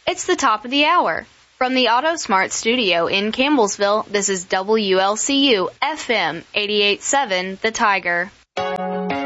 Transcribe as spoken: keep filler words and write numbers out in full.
It's the top of the hour. From the AutoSmart studio in Campbellsville, this is W L C U F M eighty-eight point seven, The Tiger.